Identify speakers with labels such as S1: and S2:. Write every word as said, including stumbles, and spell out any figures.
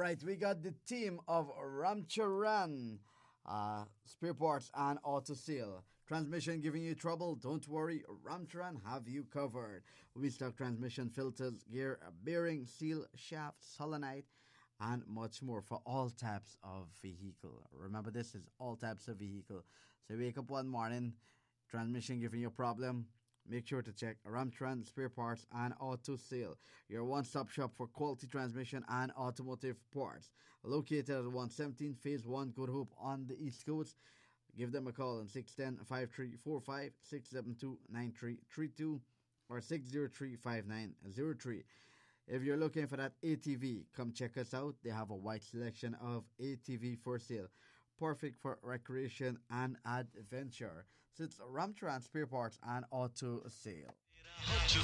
S1: right, we got the team of Ramcharan, uh, spare parts and auto sale. Transmission giving you trouble? Don't worry, Ramcharan have you covered. We stock transmission filters, gear, bearing, seal, shaft, solenoid, and much more for all types of vehicle. Remember, this is all types of vehicle. So wake up one morning, transmission giving you a problem. Make sure to check Ramtran Spare Parts and Auto Sale, your one-stop shop for quality transmission and automotive parts. Located at one seventeen Phase one Good Hope on the East Coast. Give them a call on six one zero, five three four five, six seven two, nine three three two or six zero three, five nine zero three. If you're looking for that A T V, come check us out. They have a wide selection of A T V for sale. Perfect for recreation and adventure. So it's Ramtran Spare Parts and Auto Sale.